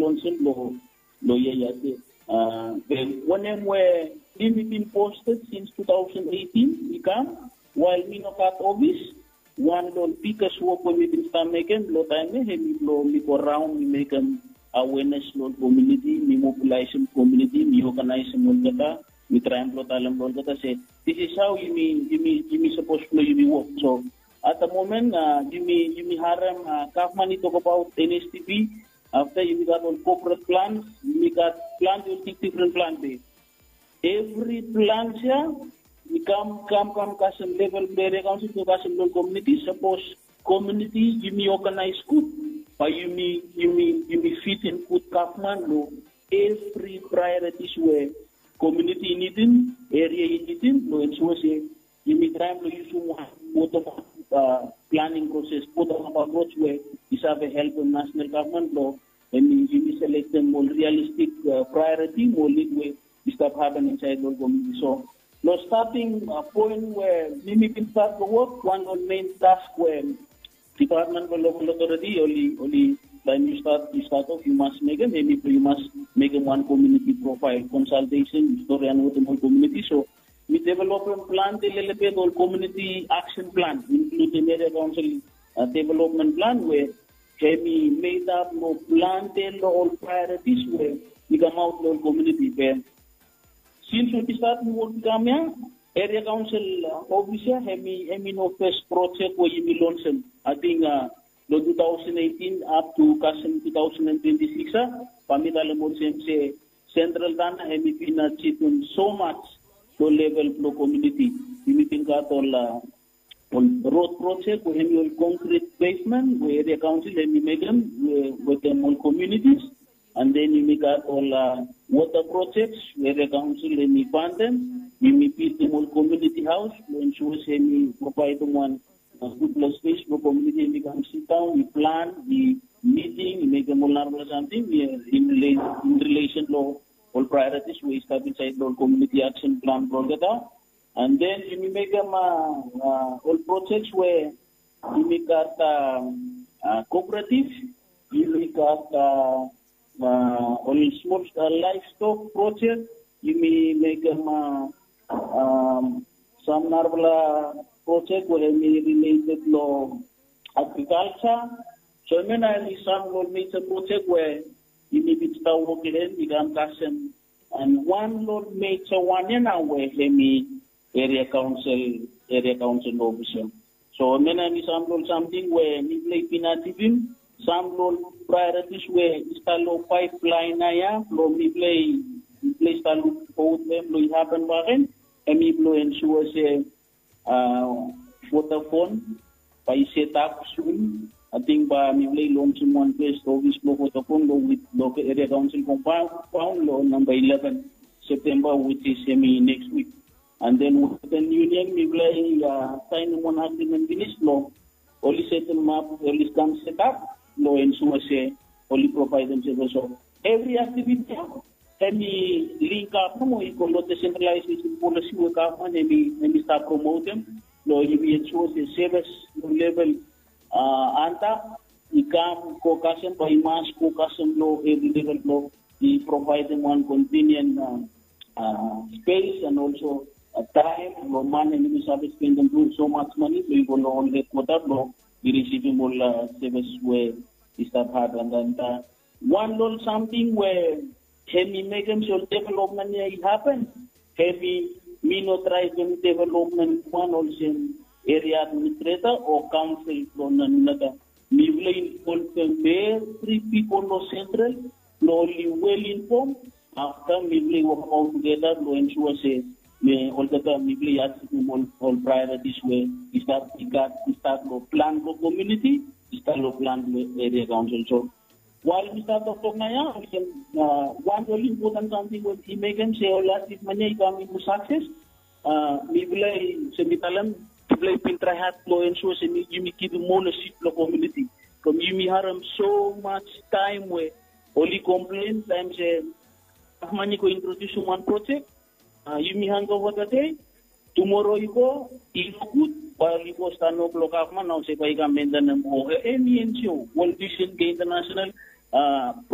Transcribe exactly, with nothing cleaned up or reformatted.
lonsen lo lo yayate. Uh, one of them where we been posted since two thousand eighteen, we come while we not at office. One lol because work when we been start making lo time he we lo we go around we make an awareness lo community, we mobilize community, we organize some data, we try and plot alam lo data say this is how you mean you mean you mean supposed to you work. So at the moment, uh, you mean you mean haram uh, Kaufman talk about N S T P. After you got on corporate plans, you got plans, you take different plans there. Every plan here, we come, come, come, custom level, area council to custom level community. Suppose community, you may organize good, but you may, you may, you may fit in good Kaufman law. Every priorities where community needing, area needing, no, and so say, you may try to use one uh, planning process, put on approach where you have a help of national government law, and you select a more realistic uh, priority, more lead way stuff happen inside the community. So, no starting a point where we can start the work, one of the main task where department of local authority, only, only when you start, you start off, you must make a, maybe you must make a one community profile, consultation, story and what the whole community. So, we develop a plan, develop a community action plan, including area council uh, development plan where we made up no plan, tell all priorities where we come out the community where since we start work come here, area council officer have me have me no first project where you launch I think uh the twenty eighteen up to twenty twenty-six uh pamitala mo say central dana have me been achieving so much to level flow community. We think that all uh, on road project we have all concrete pavement where area council have me make them with them all communities. And then you make out all uh, water projects where the council let me fund them. You may build them all community house. You ensure say me provide them one uh, good plus space for community. We come sit down, we plan, we meeting, we make them all normal something. We are in relation, in relation to all priorities. We establish inside the community action plan project. And then you may make them uh, uh, all projects where you make out uh, uh, cooperative. You make out uh, Uh, only small uh, livestock project, you may make um, uh, um, some Narvala project where may related to agriculture. So I mean, I some will make a project where you may be start working in become custom, and one load makes a one in our way me area council area council officer. So I mean, I some something where we play pinatibim. Some low priorities where install pipeline aya, low me play, play install both them, low happen bagen, and me blow ensure say, uh, water phone, by set up soon. I think by me play launch in one place, office blow water phone, low with local area council compound, found law number eleven September, which is semi next week. And then with the union, me play, uh, sign one agreement finish law, only set them up, only come set up. Law and so say only provide themselves. So every activity can be link up no equal to decentralization policy work up and maybe maybe start promote them. Law you be ensure the service level uh anta ikam co-custom by mass co-custom law every level law we provide them one convenient uh, uh, space and also a time no money and we service spend them do so much money so you will all get what up law we receiving all uh, service where we start hard and then uh, one little something where heavy make them so development it happen heavy me no try them development one also area administrator or council from another me will inform every people no central only well informed after me will work all together to ensure say me all the time we play at all, all priorities where we start we got we start to plan for community, we start to plan with area council. So while we start to talk now, we can uh, one really important something with he make them say all last if money come into success. Uh, we play say we tell them to play pintra hat flow and so say me you me keep more seat for community. Come you me have so much time where only complain time say money go introduce one project. Uh, you may hand over the day. Tomorrow you go, you good, while you go stand up local man, now say, by government and any N G O, World Vision International, uh,